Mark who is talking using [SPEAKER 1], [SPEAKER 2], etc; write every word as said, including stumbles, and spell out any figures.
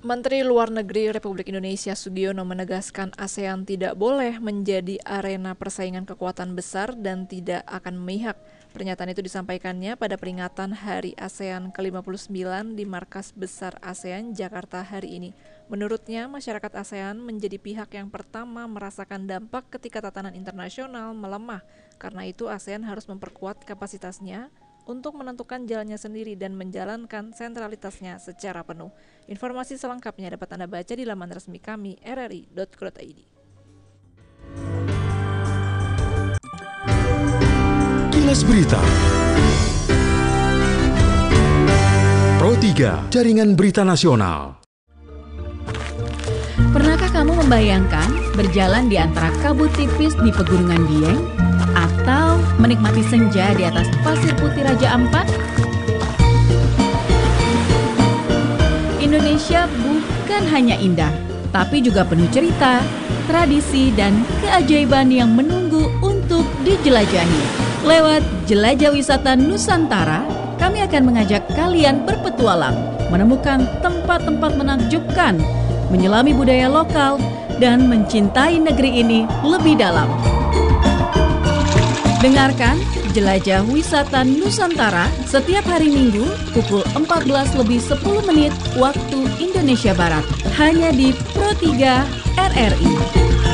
[SPEAKER 1] Menteri Luar Negeri Republik Indonesia Sudiono menegaskan ASEAN tidak boleh menjadi arena persaingan kekuatan besar dan tidak akan memihak. Pernyataan itu disampaikannya pada peringatan Hari ASEAN ke lima puluh sembilan di Markas Besar ASEAN Jakarta hari ini. Menurutnya, masyarakat ASEAN menjadi pihak yang pertama merasakan dampak ketika tatanan internasional melemah. Karena itu ASEAN harus memperkuat kapasitasnya untuk menentukan jalannya sendiri dan menjalankan sentralitasnya secara penuh. Informasi selengkapnya dapat Anda baca di laman resmi kami r r i dot co dot i d.
[SPEAKER 2] Kilas Berita Pro tiga, Jaringan Berita Nasional.
[SPEAKER 3] Pernahkah kamu membayangkan berjalan di antara kabut tipis di Pegunungan Dieng atau menikmati senja di atas pasir putih Raja Ampat? Indonesia bukan hanya indah, tapi juga penuh cerita, tradisi, dan keajaiban yang menunggu untuk dijelajahi. Lewat Jelajah Wisata Nusantara, kami akan mengajak kalian berpetualang, menemukan tempat-tempat menakjubkan, menyelami budaya lokal, dan mencintai negeri ini lebih dalam. Dengarkan Jelajah Wisata Nusantara setiap hari Minggu pukul empat belas lebih sepuluh menit waktu Indonesia Barat, hanya di Pro tiga R R I.